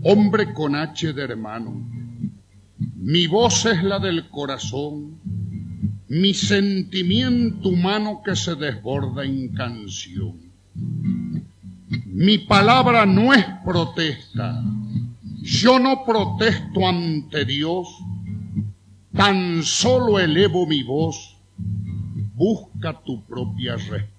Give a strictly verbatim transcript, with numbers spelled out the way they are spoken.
hombre con H de hermano. Mi voz es la del corazón, mi sentimiento humano que se desborda en canción. Mi palabra no es protesta, yo no protesto ante Dios, tan solo elevo mi voz, busca tu propia respuesta.